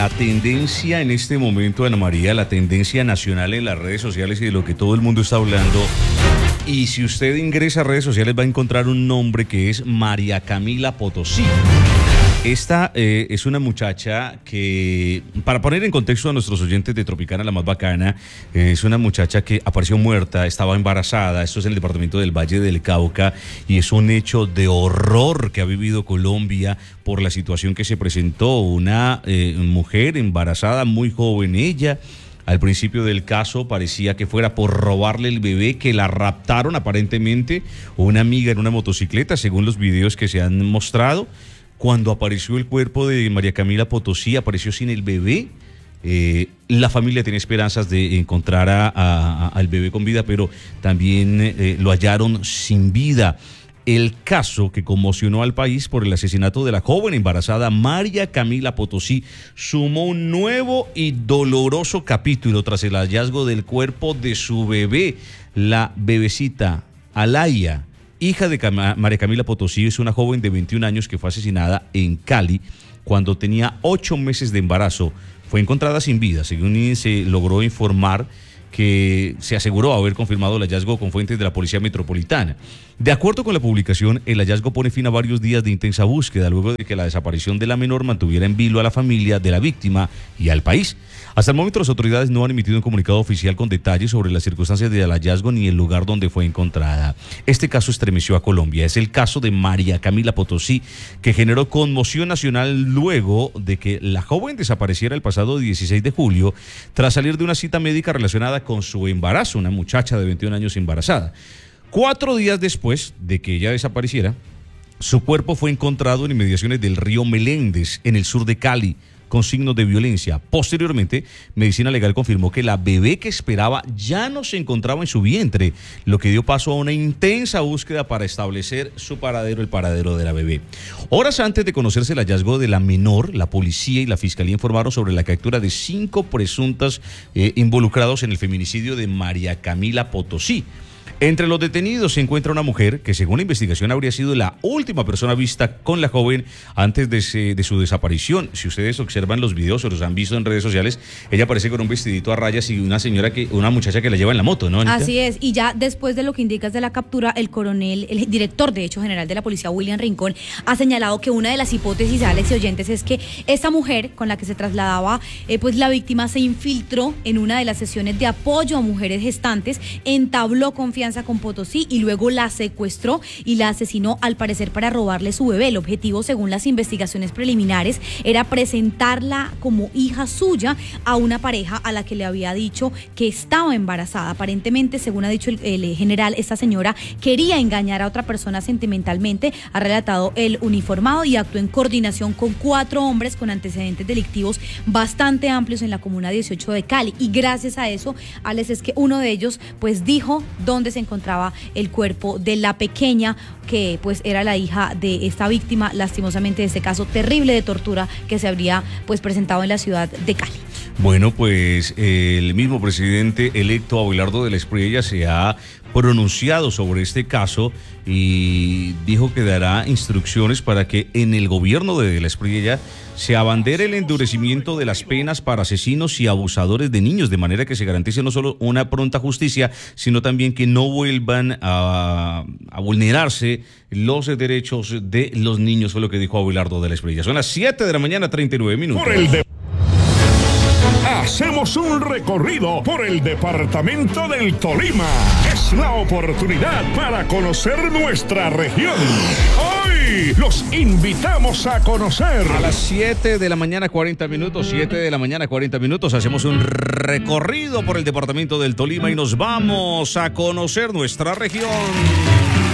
la tendencia en este momento, Ana María, la tendencia nacional en las redes sociales y de lo que todo el mundo está hablando. Y si usted ingresa a redes sociales va a encontrar un nombre que es María Camila Potosí. Esta es una muchacha que, para poner en contexto a nuestros oyentes de Tropicana la más bacana, es una muchacha que apareció muerta, estaba embarazada. Esto es en el departamento del Valle del Cauca y es un hecho de horror que ha vivido Colombia por la situación que se presentó. Una mujer embarazada, muy joven ella. Al principio del caso parecía que fuera por robarle el bebé, que la raptaron aparentemente una amiga en una motocicleta, según los videos que se han mostrado. Cuando apareció el cuerpo de María Camila Potosí, apareció sin el bebé. La familia tiene esperanzas de encontrar al bebé con vida, pero también lo hallaron sin vida. El caso que conmocionó al país por el asesinato de la joven embarazada María Camila Potosí sumó un nuevo y doloroso capítulo tras el hallazgo del cuerpo de su bebé, la bebecita Alaya. Hija de María Camila Potosí, es una joven de 21 años que fue asesinada en Cali cuando tenía 8 meses de embarazo. Fue encontrada sin vida, según se logró informar, que se aseguró haber confirmado el hallazgo con fuentes de la Policía Metropolitana. De acuerdo con la publicación, el hallazgo pone fin a varios días de intensa búsqueda luego de que la desaparición de la menor mantuviera en vilo a la familia de la víctima y al país. Hasta el momento las autoridades no han emitido un comunicado oficial con detalles sobre las circunstancias del hallazgo ni el lugar donde fue encontrada. Este caso estremeció a Colombia. Es el caso de María Camila Potosí, que generó conmoción nacional luego de que la joven desapareciera el pasado 16 de julio tras salir de una cita médica relacionada con su embarazo, una muchacha de 21 años embarazada. 4 días después de que ella desapareciera, su cuerpo fue encontrado en inmediaciones del río Meléndez, en el sur de Cali, con signos de violencia. Posteriormente, Medicina Legal confirmó que la bebé que esperaba ya no se encontraba en su vientre, lo que dio paso a una intensa búsqueda para establecer su paradero, el paradero de la bebé. Horas antes de conocerse el hallazgo de la menor, la policía y la fiscalía informaron sobre la captura de 5 presuntos involucrados en el feminicidio de María Camila Potosí. Entre los detenidos se encuentra una mujer que, según la investigación, habría sido la última persona vista con la joven antes de su desaparición. Si ustedes observan los videos o los han visto en redes sociales, ella aparece con un vestidito a rayas y una muchacha que la lleva en la moto, ¿no, Anita? Así es, y ya después de lo que indicas de la captura, el director, de hecho, general de la policía, William Rincón, ha señalado que una de las hipótesis, Alex y oyentes, es que esta mujer con la que se trasladaba, pues la víctima se infiltró en una de las sesiones de apoyo a mujeres gestantes, entabló confianza con Potosí y luego la secuestró y la asesinó, al parecer para robarle su bebé. El objetivo, según las investigaciones preliminares, era presentarla como hija suya a una pareja a la que le había dicho que estaba embarazada. Aparentemente, según ha dicho el general, esta señora quería engañar a otra persona sentimentalmente, ha relatado el uniformado, y actuó en coordinación con 4 hombres con antecedentes delictivos bastante amplios en la comuna 18 de Cali, y gracias a eso, Alex, es que uno de ellos pues dijo dónde se encontraba el cuerpo de la pequeña que pues era la hija de esta víctima, lastimosamente, de este caso terrible de tortura que se habría pues presentado en la ciudad de Cali. Bueno, pues el mismo presidente electo Abelardo de la Espriella se ha pronunciado sobre este caso y dijo que dará instrucciones para que en el gobierno de la Espriella se abandere el endurecimiento de las penas para asesinos y abusadores de niños, de manera que se garantice no solo una pronta justicia, sino también que no vuelvan a vulnerarse los derechos de los niños, fue lo que dijo Abelardo de la Espriella. Son las 7 de la mañana, 39 minutos. Hacemos un recorrido por el departamento del Tolima. Es la oportunidad para conocer nuestra región. Hoy los invitamos a conocer. A las 7 de la mañana 40 minutos, 7 de la mañana 40 minutos, hacemos un recorrido por el departamento del Tolima y nos vamos a conocer nuestra región.